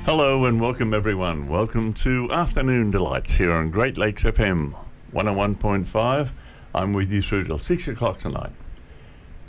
Hello and welcome everyone. Welcome to Afternoon Delights here on Great Lakes FM 101.5. I'm with you through till 6 o'clock tonight.